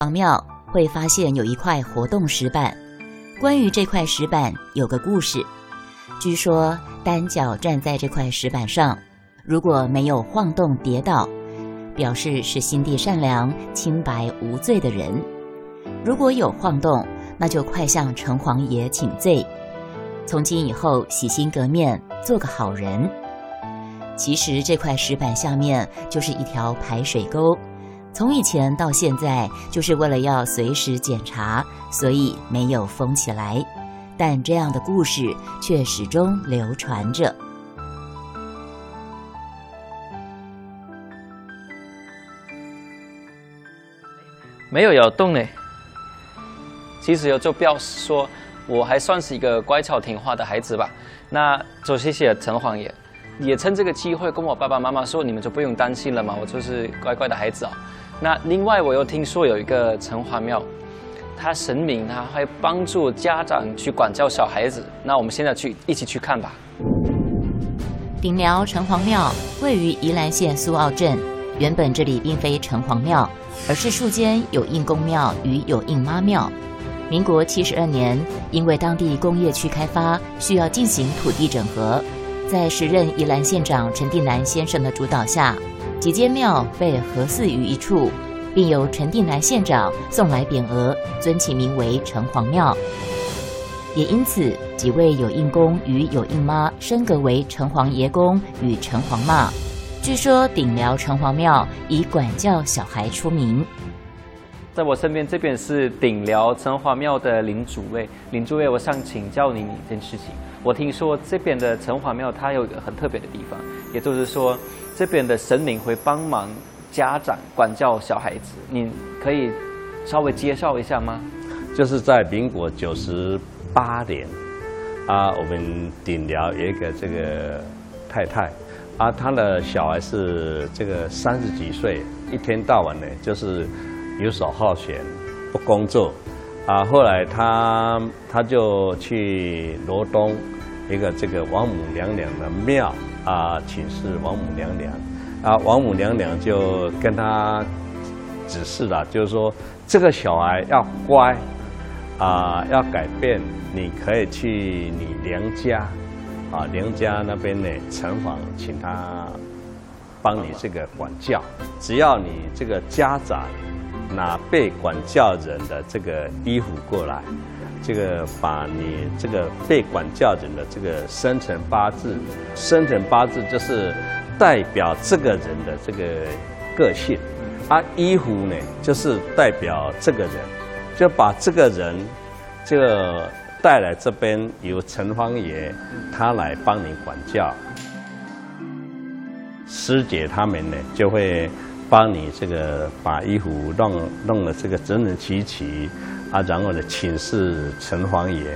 庙会发现有一块活动石板，关于这块石板有个故事。据说单脚站在这块石板上，如果没有晃动跌倒，表示是心地善良、清白无罪的人；如果有晃动，那就快向城隍爷请罪，从今以后洗心革面，做个好人。其实这块石板下面就是一条排水沟，从以前到现在就是为了要随时检查，所以没有封起来。但这样的故事却始终流传着。 没有摇动呢，其实就表示说我还算是一个乖巧听话的孩子吧。那就谢谢城隍爷，也趁这个机会跟我爸爸妈妈说，你们就不用担心了嘛，我就是乖乖的孩子啊。那另外我又听说有一个城隍庙，他神明他会帮助家长去管教小孩子，那我们现在一起去看吧。 顶寮城隍庙位于宜兰县苏澳镇，原本这里并非城隍庙，而是树间有应公庙与有应妈庙。民国72年，因为当地工业区开发需要进行土地整合，在时任宜兰县长陈定南先生的主导下，几间庙被合祀于一处，并由陈定南县长送来匾额，尊其名为城隍庙。也因此，几位有应公与有应妈升格为城隍爷公与城隍妈。据说顶寮城隍庙以管教小孩出名。 在我身边这边是顶寮城隍庙的林主位，林主位，我想请教您一件事情。我听说这边的城隍庙它有一个很特别的地方，也就是说这边的神明会帮忙家长管教小孩子，您可以稍微介绍一下吗？ 就是在民国98年啊，我们顶寮有一个这个太太啊，她的小孩是这个30几岁，一天到晚呢就是游手好闲，不工作啊。后来她就去罗东一个这个王母娘娘的庙啊，请示王母娘娘啊，王母娘娘就跟她指示了，就是说这个小孩要乖啊，要改变，你可以去你娘家啊，娘家那边呢城隍请他帮你这个管教，只要你这个家长拿被管教人的这个衣服过来，这个把你这个被管教人的这个生辰八字，生辰八字就是代表这个人的这个个性，啊，衣服呢就是代表这个人，就把这个人这个带来这边，由城隍爷他来帮你管教，师姐他们呢就会帮你这个把衣服弄了这个整整齐齐啊，然后呢请示城隍爷。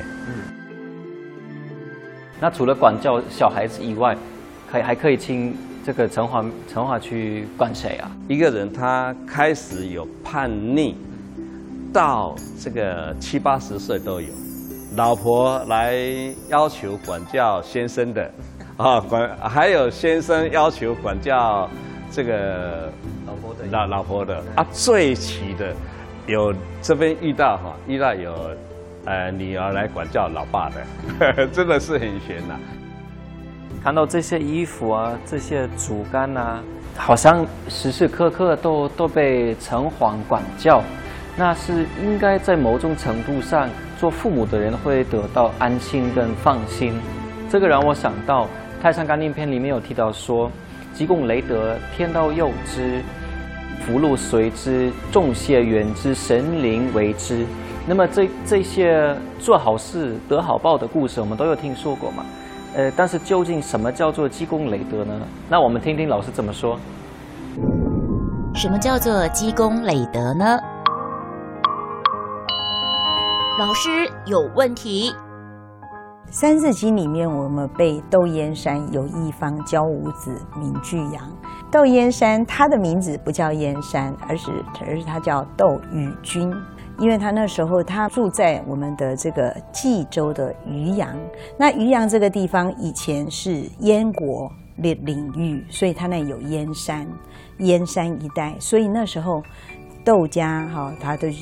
那除了管教小孩子以外，还可以请这个城隍去管谁啊？ 一个人他开始有叛逆，到这个70、80岁都有，老婆来要求管教先生的，啊，还有先生要求管教这个老婆的啊，最齐的有这边遇到有女儿来管教老爸的，真的是很悬呐。 看到这些衣服啊，这些竹竿啊，好像时时刻刻都被城隍管教，那是应该在某种程度上，做父母的人会得到安心跟放心。这个让我想到《太上纲领篇》里面有提到说，积功累德，天道佑之，福禄随之，众谢远之，神灵为之。那么这些做好事得好报的故事，我们都有听说过嘛？但是究竟什么叫做积功累德呢？那我们听听老师怎么说。 什么叫做积功累德呢？老师有问题。 《三字经》里面，我们背窦燕山有一方教五子名俱扬。窦燕山他的名字不叫燕山，而是他叫窦禹君，因为他那时候他住在我们的这个冀州的渔阳。那渔阳这个地方以前是燕国的领域，所以他那有燕山一带，所以那时候窦家他都